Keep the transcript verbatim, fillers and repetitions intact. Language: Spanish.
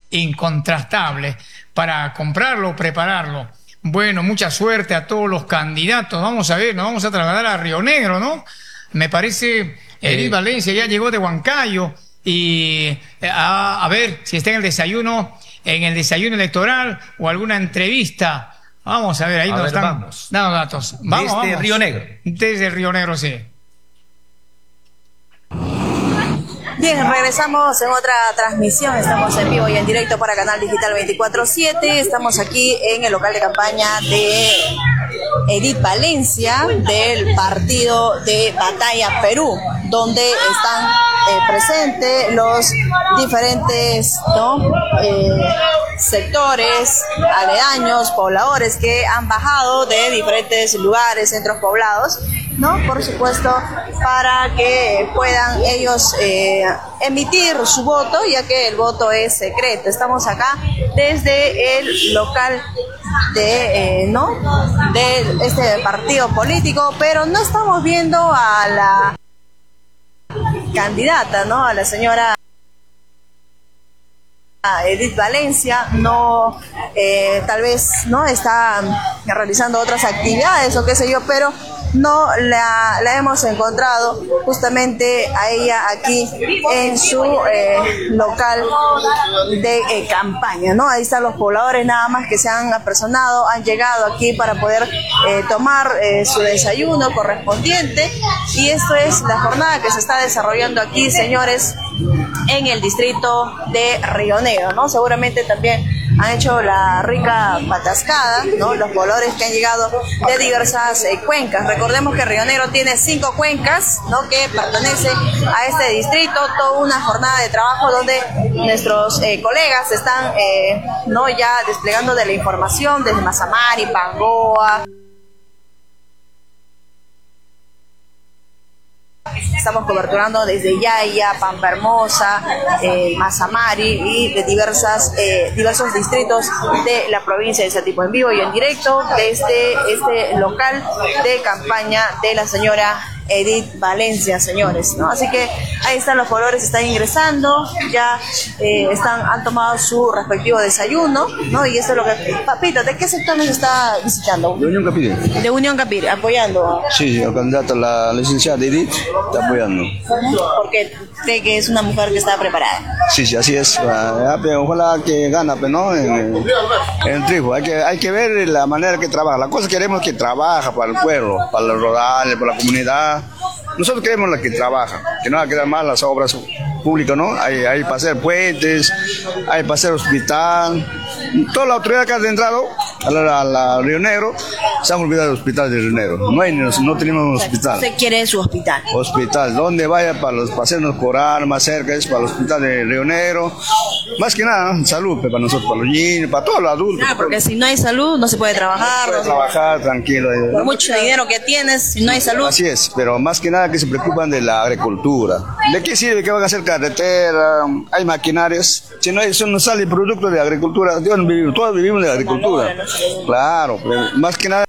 incontrastables para comprarlo, prepararlo. Bueno, mucha suerte a todos los candidatos. Vamos a ver, nos vamos a trasladar a Río Negro, ¿no? Me parece, Edith eh, Valencia ya llegó de Huancayo y a, a ver si está en el desayuno, en el desayuno electoral o alguna entrevista. Vamos a ver, ahí a nos ver, están vamos. dando datos. Vamos, Desde vamos. Río Negro. Desde Río Negro, sí. Bien, regresamos en otra transmisión, estamos en vivo y en directo para Canal Digital veinticuatro siete, estamos aquí en el local de campaña de Edith Valencia del partido de Batalla Perú, donde están eh, presentes los diferentes ¿no? eh, sectores, aledaños, pobladores que han bajado de diferentes lugares, centros poblados, ¿no? Por supuesto, para que puedan ellos eh, emitir su voto, ya que el voto es secreto. Estamos acá desde el local de, eh, ¿no? de este partido político, pero no estamos viendo a la candidata, ¿no? A la señora Edith Valencia, no, eh, tal vez no está realizando otras actividades o qué sé yo, pero no la, la hemos encontrado justamente a ella aquí en su eh, local de eh, campaña, ¿no? Ahí están los pobladores nada más que se han apersonado, han llegado aquí para poder eh, tomar eh, su desayuno correspondiente, y esto es la jornada que se está desarrollando aquí, señores, en el distrito de Río Negro, ¿no? Seguramente también han hecho la rica patascada, ¿no? Los pobladores que han llegado de diversas eh, cuencas. Recordemos que Río Negro tiene cinco cuencas, ¿no? Que pertenecen a este distrito. Toda una jornada de trabajo donde nuestros eh, colegas están, eh, ¿no? Ya desplegando de la información desde Mazamari, Pangoa. Estamos coberturando desde Yaya, Pampa Hermosa, eh, Mazamari y de diversas, eh, diversos distritos de la provincia de Satipo, en vivo y en directo desde este local de campaña de la señora Edith Valencia, señores, ¿no? Así que ahí están los colores, están ingresando, ya eh, están, han tomado su respectivo desayuno, ¿no? Y esto es lo que... Papito, ¿de qué sector nos está visitando? De Unión Capire. De Unión Capire, apoyando. Sí, el candidato a la licenciada Edith está apoyando. Porque cree que es una mujer que está preparada. Sí, sí, así es. Ojalá que gana, pero no en, en el triunfo. Hay que, hay que ver la manera que trabaja. La cosa queremos que trabaja para el pueblo, para los rurales, para la comunidad. Nosotros queremos la que trabaja, que no va a quedar mal las obras públicas, ¿no? Hay, hay para hacer puentes, hay para hacer hospital. Toda la autoridad que ha entrado a la, a la Río Negro se han olvidado del hospital de Río Negro. No, hay, no, no tenemos un hospital. ¿Usted quiere su hospital? Hospital, donde vaya para, los, para hacernos cobrar más cerca, es para el hospital de Río Negro. Más que nada, ¿no? Salud para nosotros, para los niños, para todos los adultos. Ah, porque si no hay salud no se puede trabajar. No se puede no trabajar se... tranquilo. Por mucho dinero que tienes, si no hay salud. Así es, pero más que nada que se preocupan de la agricultura. ¿De qué sirve que van a hacer carretera? Hay maquinarias. Si no, eso no sale producto de agricultura. Todos vivimos, todos vivimos de agricultura. Claro, más que nada.